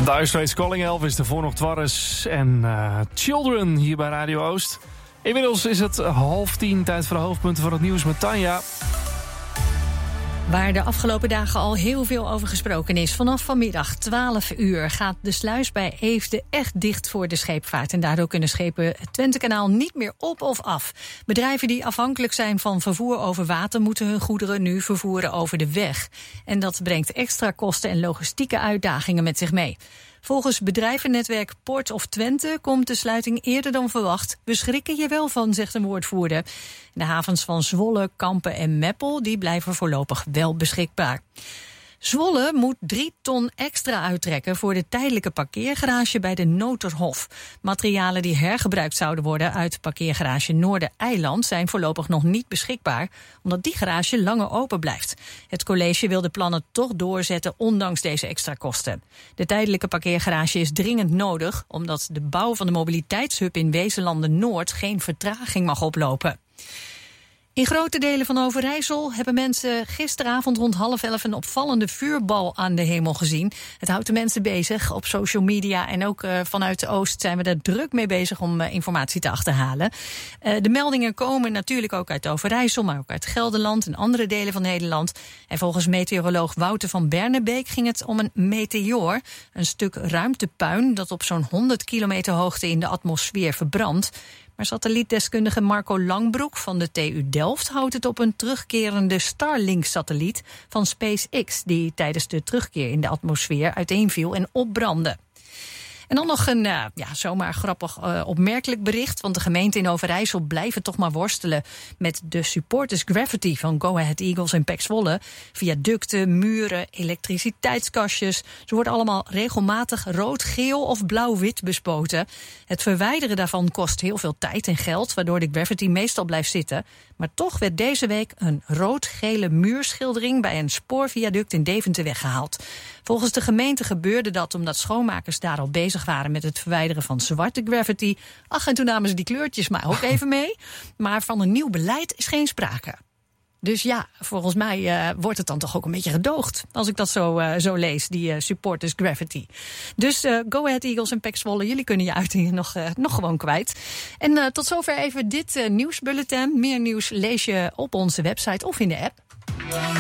Dire Straits Calling Elvis, daarvoor nog Twarres en Children hier bij Radio Oost. Inmiddels is het 9:30, tijd voor de hoofdpunten van het nieuws met Tanja. Waar de afgelopen dagen al heel veel over gesproken is. Vanaf vanmiddag 12 uur gaat de sluis bij Eefde echt dicht voor de scheepvaart. En daardoor kunnen schepen het Twentekanaal niet meer op of af. Bedrijven die afhankelijk zijn van vervoer over water moeten hun goederen nu vervoeren over de weg. En dat brengt extra kosten en logistieke uitdagingen met zich mee. Volgens bedrijvennetwerk Port of Twente komt de sluiting eerder dan verwacht. We schrikken je wel van, zegt een woordvoerder. De havens van Zwolle, Kampen en Meppel die blijven voorlopig wel beschikbaar. Zwolle moet 3 ton extra uittrekken voor de tijdelijke parkeergarage bij de Noterhof. Materialen die hergebruikt zouden worden uit parkeergarage Noordereiland zijn voorlopig nog niet beschikbaar, omdat die garage langer open blijft. Het college wil de plannen toch doorzetten, ondanks deze extra kosten. De tijdelijke parkeergarage is dringend nodig, omdat de bouw van de mobiliteitshub in Wezenlanden Noord geen vertraging mag oplopen. In grote delen van Overijssel hebben mensen gisteravond rond 10:30 een opvallende vuurbal aan de hemel gezien. Het houdt de mensen bezig op social media en ook vanuit de Oost zijn we er druk mee bezig om informatie te achterhalen. De meldingen komen natuurlijk ook uit Overijssel, maar ook uit Gelderland en andere delen van Nederland. En volgens meteoroloog Wouter van Bernebeek ging het om een meteoor, een stuk ruimtepuin dat op zo'n 100 kilometer hoogte in de atmosfeer verbrandt. Maar satellietdeskundige Marco Langbroek van de TU Delft houdt het op een terugkerende Starlink-satelliet van SpaceX, die tijdens de terugkeer in de atmosfeer uiteenviel en opbrandde. En dan nog een zomaar grappig opmerkelijk bericht. Want de gemeente in Overijssel blijven toch maar worstelen met de supporters gravity van Go Ahead Eagles en PEC Zwolle. Viaducten, muren, elektriciteitskastjes. Ze worden allemaal regelmatig rood, geel of blauw-wit bespoten. Het verwijderen daarvan kost heel veel tijd en geld, waardoor de gravity meestal blijft zitten. Maar toch werd deze week een rood-gele muurschildering bij een spoorviaduct in Deventer weggehaald. Volgens de gemeente gebeurde dat omdat schoonmakers daar al bezig waren met het verwijderen van zwarte gravity. Ach, en toen namen ze die kleurtjes maar ook even mee. Maar van een nieuw beleid is geen sprake. Dus ja, volgens mij wordt het dan toch ook een beetje gedoogd, als ik dat zo lees, die supporters gravity. Dus Go Ahead Eagles en PEC Zwolle, jullie kunnen je uitingen nog gewoon kwijt. En tot zover even dit nieuwsbulletin. Meer nieuws lees je op onze website of in de app.